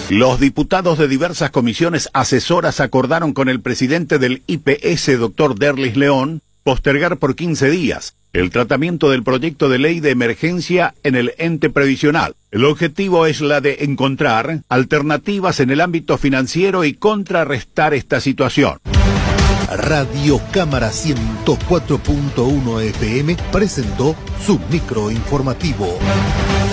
Los diputados de diversas comisiones asesoras acordaron con el presidente del IPS, doctor Derlis León, postergar por 15 días el tratamiento del proyecto de ley de emergencia en el ente previsional. El objetivo es la de encontrar alternativas en el ámbito financiero y contrarrestar esta situación. Radio Cámara 104.1 FM presentó su micro informativo.